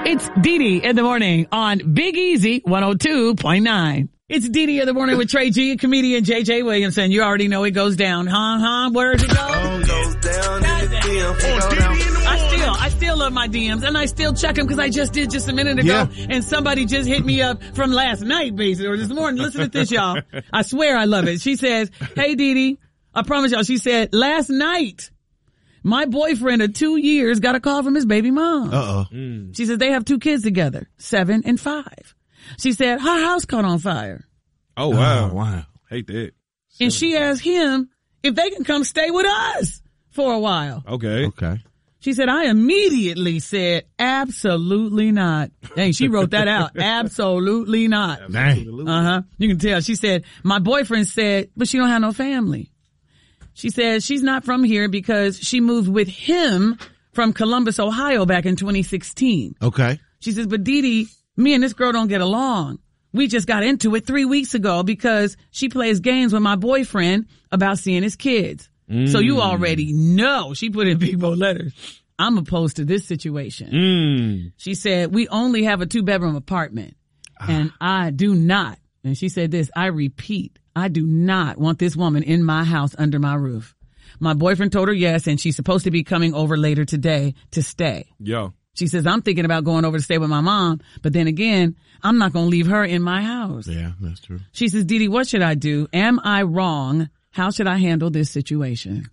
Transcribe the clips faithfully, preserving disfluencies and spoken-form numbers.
It's Dee Dee in the morning on Big Easy one oh two point nine. It's Dee Dee in the morning with Trey G and comedian J J Williamson. You already know it goes down. Huh, huh? Where does it go? Oh, goes down in the D M. I still, I still love my D Ms and I still check them because I just did just a minute ago Yeah. and somebody just hit me up from last night basically or this morning. Listen to this, y'all. I swear I love it. She says, hey Dee Dee, I promise y'all, she said last night my boyfriend of two years got a call from his baby mom. Uh-oh. Mm. She said they have two kids together, seven and five. She said her house caught on fire. Oh, wow. Oh, wow. Hate that. And she asked him if they can come stay with us for a while. Okay. Okay. She said, I immediately said, absolutely not. Dang, she wrote that out. Absolutely not. Dang. Uh-huh. You can tell. She said, my boyfriend said, but she don't have no family. She says she's not from here because she moved with him from Columbus, Ohio back in twenty sixteen. Okay. She says, but Dee Dee, me and this girl don't get along. We just got into it three weeks ago because she plays games with my boyfriend about seeing his kids. Mm. So you already know, she put in big bold letters, I'm opposed to this situation. Mm. She said, we only have a two bedroom apartment and I do not. And she said this, I repeat, I do not want this woman in my house under my roof. My boyfriend told her yes, and she's supposed to be coming over later today to stay. Yeah. She says, I'm thinking about going over to stay with my mom, but then again, I'm not going to leave her in my house. Yeah, that's true. She says, Dee Dee, what should I do? Am I wrong? How should I handle this situation?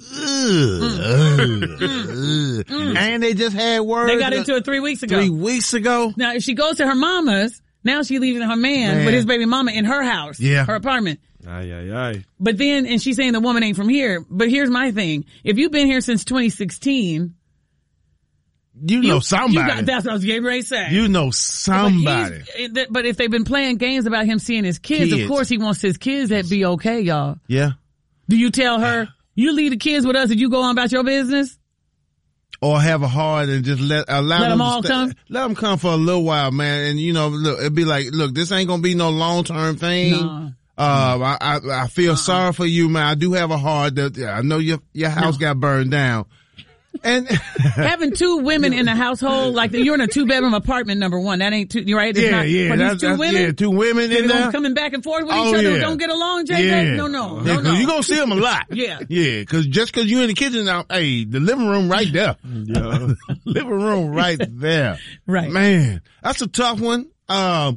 Mm. Mm. Mm. And they just had words. They got into it three weeks ago. Three weeks ago? Now, if she goes to her mama's, now she's leaving her man, man with his baby mama in her house, yeah. her apartment. Aye, aye, aye. But then, and she's saying the woman ain't from here. But here's my thing. If you've been here since twenty sixteen, you know you, somebody. You got, that's what I was getting ready to say. You know somebody. But, but if they've been playing games about him seeing his kids, kids, of course he wants his kids to be okay, y'all. Yeah. Do you tell her, you leave the kids with us and you go on about your business? Or have a heart and just let, allow let them, them all stay, come? Let them come for a little while, man. And you know, look, it'd be like, look, this ain't gonna be no long-term thing. No. Uh, I, I, I feel uh-uh. sorry for you, man. I do have a heart that, yeah, I know your, your house no. got burned down. And having two women in the household, like you're in a two bedroom apartment, number one, that ain't two, you're right? It's yeah, not, yeah, but that's, these two that's, women, yeah, two women in there coming back and forth with oh, each other yeah. who don't get along, J J? Yeah. No, no, yeah, no, no. You're gonna see them a lot. yeah. Yeah, cause just cause you're in the kitchen now, hey, the living room right there. Yeah. Living room right there. Right. Man, that's a tough one. Um,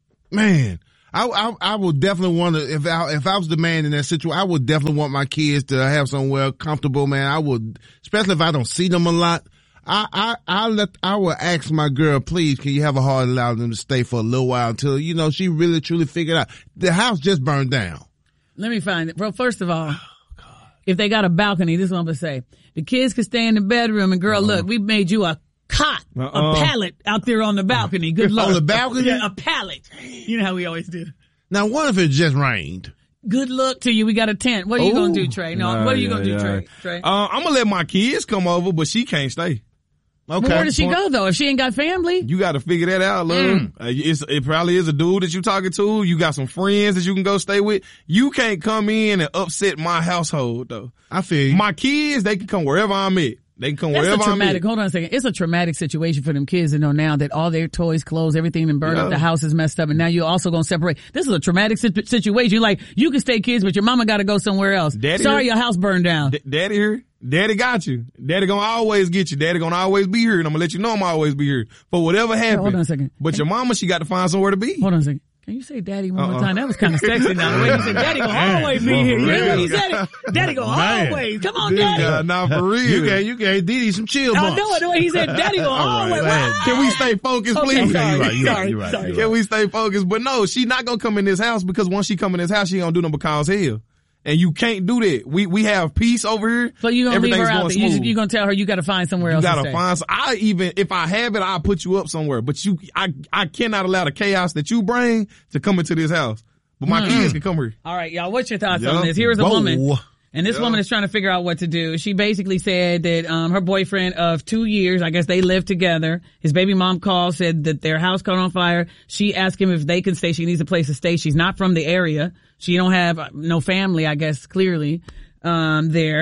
man. I, I, I would definitely want to, if I, if I was the man in that situation, I would definitely want my kids to have somewhere comfortable, man. I would, especially if I don't see them a lot. I, I, I let, I would ask my girl, please, can you have a heart and allow them to stay for a little while until, you know, she really truly figured out. The house just burned down. Let me find it. Bro, first of all, oh, if they got a balcony, this is what I'm going to say. The kids could stay in the bedroom and girl, uh-huh. look, we made you a cot, uh-uh. a pallet out there on the balcony. Good luck. On the balcony? Yeah, a pallet. You know how we always do. Now, what if it just rained? Good luck to you. We got a tent. What are you going to do, Trey? No, nah, what are you yeah, going to do, yeah. Trey? Trey? Uh, I'm going to let my kids come over, but she can't stay. Okay. Well, where does she go, though, if she ain't got family? You got to figure that out, love. Mm. Uh, it's, it probably is a dude that you talking to. You got some friends that you can go stay with. You can't come in and upset my household, though. I feel you. My kids, they can come wherever I'm at. They can come That's wherever a traumatic, I'm at. hold on a second. It's a traumatic situation for them kids to know now that all their toys, clothes, everything been burned yeah. up, the house is messed up, and now you're also going to separate. This is a traumatic si- situation. You're like, you can stay kids, but your mama got to go somewhere else. Daddy Sorry, here? Your house burned down. D- Daddy here. Daddy got you. Daddy gonna always get you. Daddy gonna always be here, and I'm gonna let you know I'm always be here for whatever happens. Hold on a second. But your mama, she got to find somewhere to be. Hold on a second. Can you say daddy one Uh-uh. more time? That was kind of sexy now. The way you said daddy gonna Man. always be here. You Man. hear what he said? It? Daddy gonna Man. always. Come on, This daddy. guy, nah, for real. You gave, you gave Dee Dee some chill I bumps. know it. The way he said daddy gonna always. man. Can we stay focused, Okay, please? sorry, You're right, you're right, sorry, you're right, sorry. you're Can we stay focused? But no, she not gonna come in this house because once she come in this house, she gonna do them because hell. And you can't do that. We we have peace over here. So you gonna leave her out there? You, smooth. you gonna tell her you gotta find somewhere You else gotta to stay? find. Some, I even if I have it, I'll put you up somewhere. But you, I I cannot allow the chaos that you bring to come into this house. But my mm. kids can come here. All right, y'all. What's your thoughts Yeah. on this? Here is a Whoa. woman. And this Yeah. woman is trying to figure out what to do. She basically said that um her boyfriend of two years, I guess they lived together. His baby mom called, said that their house caught on fire. She asked him if they can stay. She needs a place to stay. She's not from the area. She don't have no family, I guess, clearly, um, there.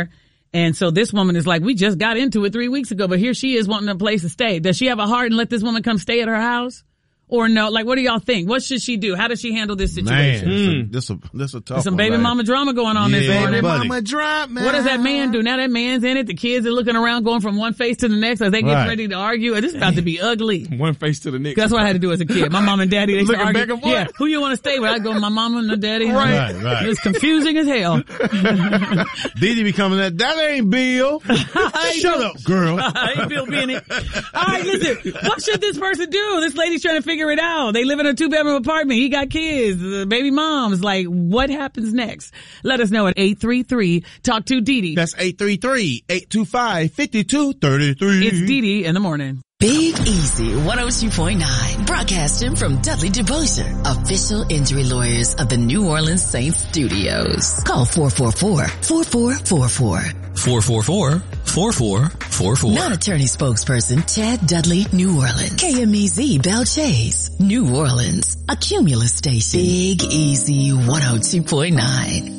And so this woman is like, we just got into it three weeks ago, but here she is wanting a place to stay. Does she have a heart and let this woman come stay at her house? Or no? Like, what do y'all think? What should she do? How does she handle this situation? Man, this a this a tough There's some one, baby right? mama drama going on Yeah, this morning. baby buddy. Mama drop, man. What does that man do? Now that man's in it. The kids are looking around, going from one face to the next as they get Right. ready to argue. And this is about to be ugly. One face to the next. That's what I had to do as a kid. My mom and daddy, they used to Looking argue. back and forth. Yeah, who you want to stay with? I go with my mama and my daddy. Right, right. It was confusing as hell. Didi be coming at that ain't Bill. Shut up, girl. Hey, Bill Bennett. All right, listen. What should this person do? This lady's trying to figure it out. They live in a two-bedroom apartment. He got kids. The baby mom's like, what happens next? Let us know at eight three three talk to Didi. That's eight three three, eight two five, five two three three. It's Didi in the morning. Big Easy one oh two point nine, broadcasting from Dudley DeBosier, official injury lawyers of the New Orleans Saints studios. Call four four four, four four four four. four four four, four four four four. Non-attorney spokesperson Chad Dudley, New Orleans. K M E Z Bell Chase, New Orleans. A Cumulus station. Big Easy one oh two point nine.